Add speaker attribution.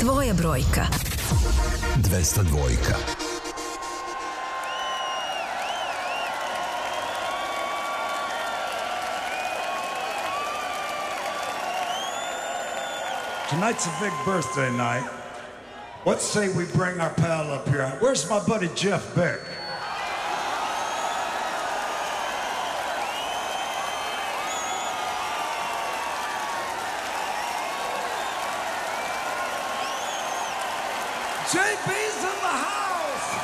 Speaker 1: Tvoja brojka.
Speaker 2: 202.
Speaker 3: Tonight's a big birthday night. What say we bring our pal up here? Where's my buddy Jeff Beck? JP's in the house!